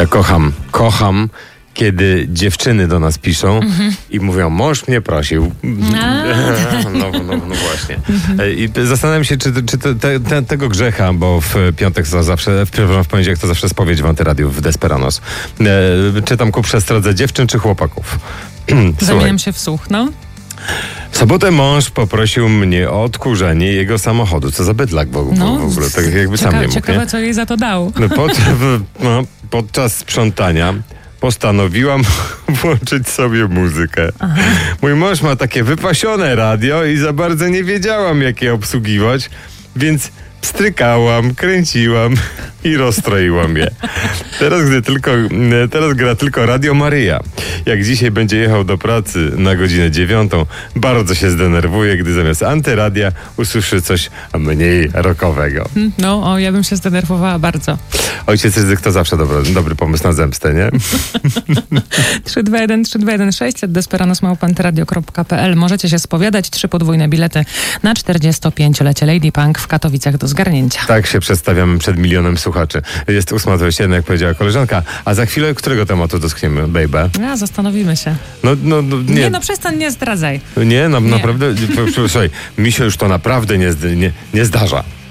Ja kocham, kiedy dziewczyny do nas piszą i mówią, mąż mnie prosił. No właśnie. I zastanawiam się, czy tego grzecha, bo w piątek to zawsze, w poniedziałek to zawsze spowiedź w Antyradiu w Desperanos. Czy tam ku przestrodze dziewczyn, czy chłopaków? Zamieniam się w słuch, no. W sobotę mąż poprosił mnie o odkurzenie jego samochodu. Co za bydlak w ogóle. Tak jakby sam nie mógł. Ciekawe, co jej za to dał. Podczas sprzątania postanowiłam włączyć sobie muzykę. Aha. Mój mąż ma takie wypasione radio i za bardzo nie wiedziałam, jak je obsługiwać, więc pstrykałam, kręciłam i rozstroiłam je. Teraz gra tylko Radio Maryja. Jak dzisiaj będzie jechał do pracy na godzinę 9, bardzo się zdenerwuje, gdy zamiast Antyradia usłyszy coś mniej rockowego. No, ja bym się zdenerwowała bardzo. Ojciec Ryzyk to zawsze dobry pomysł na zemstę, nie? 321-3216 desperanos@antyradio.pl. Możecie się spowiadać. 3 podwójne bilety na 45-lecie Lady Punk w Katowicach do zgarnięcia. Tak się przedstawiamy przed milionem słuchaczy. Jest 8:21, jak powiedziała koleżanka. A za chwilę którego tematu dotkniemy, baby? Zastanowimy się. Nie. Przestań, nie zdradzaj. Nie, naprawdę. Słuchaj, mi się już to naprawdę nie zdarza.